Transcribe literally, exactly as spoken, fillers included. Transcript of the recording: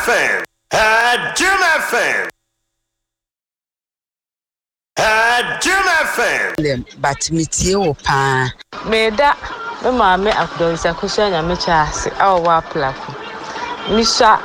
F M. Uh, Jim F M. Uh, Jim F M. But me tio pa. Me da me ma me akdo isa kusanya me chase awa plaku. Misha